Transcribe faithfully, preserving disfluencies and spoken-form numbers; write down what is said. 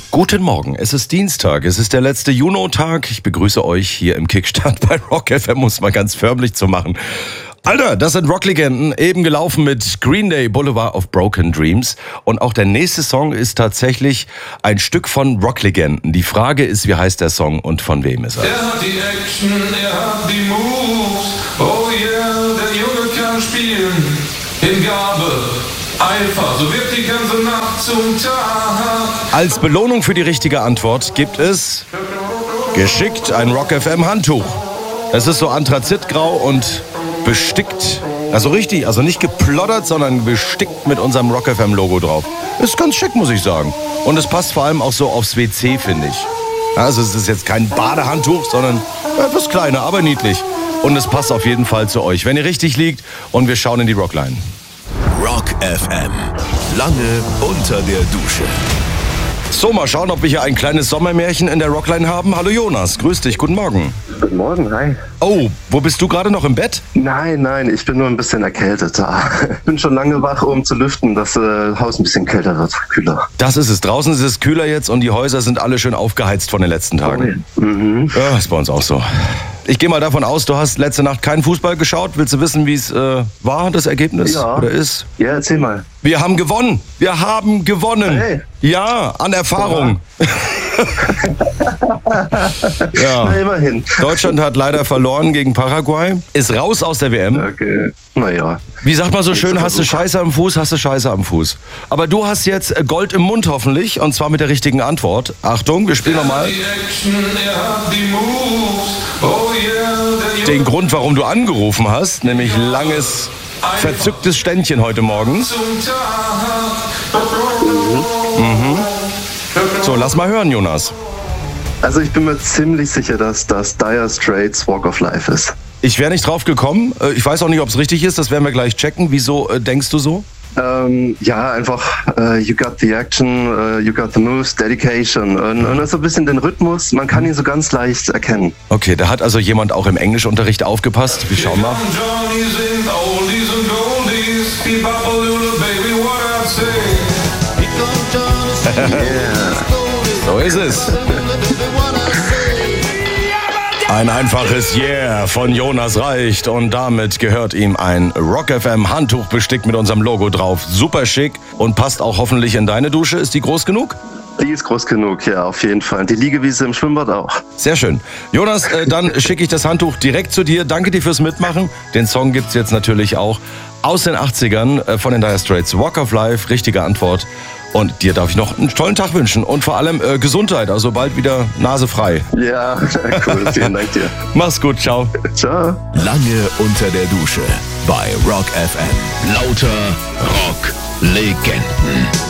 Guten Morgen, es ist Dienstag, es ist der letzte Junotag. Ich begrüße euch hier im Kickstart bei Rock F M, um es mal ganz förmlich zu machen. Alter, das sind Rocklegenden, eben gelaufen mit Green Day, Boulevard of Broken Dreams. Und auch der nächste Song ist tatsächlich ein Stück von Rocklegenden. Die Frage ist, wie heißt der Song und von wem ist er? Er hat die Action, er hat die Moves, oh yeah, der Junge kann spielen. Hingabe, Eifer, so wird die ganze Nacht zum Tag. Als Belohnung für die richtige Antwort gibt es geschickt ein Rock F M Handtuch. Es ist so anthrazitgrau und bestickt, also richtig, also nicht geplottert, sondern bestickt mit unserem Rock F M Logo drauf. Ist ganz schick, muss ich sagen. Und es passt vor allem auch so aufs W C, finde ich. Also es ist jetzt kein Badehandtuch, sondern etwas kleiner, aber niedlich. Und es passt auf jeden Fall zu euch, wenn ihr richtig liegt. Und wir schauen in die Rockline. Rock F M. Lange unter der Dusche. So, mal schauen, ob wir hier ein kleines Sommermärchen in der Rockline haben. Hallo Jonas, grüß dich, guten Morgen. Guten Morgen, hi. Oh, wo bist du gerade noch im Bett? Nein, nein, ich bin nur ein bisschen erkältet. Ich bin schon lange wach, um zu lüften, dass das Haus ein bisschen kälter wird, kühler. Das ist es. Draußen ist es kühler jetzt und die Häuser sind alle schön aufgeheizt von den letzten Tagen. Oh, ja. Mhm. Ja, ist bei uns auch so. Ich gehe mal davon aus, du hast letzte Nacht keinen Fußball geschaut. Willst du wissen, wie es äh, war, das Ergebnis? Ja. Oder ist? Ja, erzähl mal. Wir haben gewonnen. Wir haben gewonnen. Hey. Ja, an Erfahrung. Ja. Na, immerhin. Deutschland hat leider verloren gegen Paraguay. Ist raus aus der W M. Okay, naja. Wie sagt man so schön, Nicht so hast du super. Scheiße am Fuß, hast du Scheiße am Fuß. Aber du hast jetzt Gold im Mund hoffentlich, und zwar mit der richtigen Antwort. Achtung, wir spielen nochmal. Die Action, er hat die Moves, oh yeah, der Junge Den Grund, warum du angerufen hast, nämlich langes, verzücktes Ständchen heute Morgen. zum Tag. So, lass mal hören, Jonas. Also ich bin mir ziemlich sicher, dass das Dire Straits Walk of Life ist. Ich wäre nicht drauf gekommen. Äh, Ich weiß auch nicht, ob es richtig ist. Das werden wir gleich checken. Wieso äh, denkst du so? Ähm, ja, einfach uh, You got the action, uh, you got the moves, dedication und, und so ein bisschen den Rhythmus, man kann ihn so ganz leicht erkennen. Okay, da hat also jemand auch im Englischunterricht aufgepasst. Wir schauen mal. Johnny singt Oldies and Goldies, keep up a little baby, what I say. So ist es. Ein einfaches Yeah von Jonas reicht und damit gehört ihm ein Rock F M Handtuch bestickt mit unserem Logo drauf. Super schick und passt auch hoffentlich in deine Dusche. Ist die groß genug? Die ist groß genug, ja, auf jeden Fall. Die Liegewiese im Schwimmbad auch. Sehr schön. Jonas, äh, dann schicke ich das Handtuch direkt zu dir. Danke dir fürs Mitmachen. Den Song gibt's jetzt natürlich auch aus den achtzigern äh, von den Dire Straits. Walk of Life, richtige Antwort. Und dir darf ich noch einen tollen Tag wünschen und vor allem äh, Gesundheit, also bald wieder Nase frei. Ja, cool, vielen Dank dir. Mach's gut, ciao. Ciao. Lange unter der Dusche bei Rock F M. Lauter Rock-Legenden.